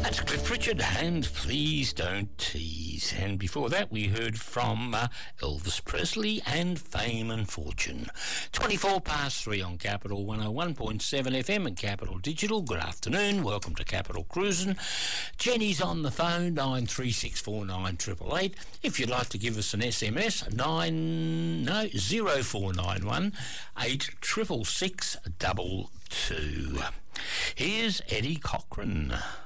That's Cliff Richard and Please Don't Tease. And before that we heard from Elvis Presley and Fame and Fortune. 24 past 3 on Capital 101.7 FM and Capital Digital. Good afternoon. Welcome to Capital Cruisin'. Jenny's on the phone, 93649888. If you'd like to give us an SMS, 0491 866 622. Here's Eddie Cochran.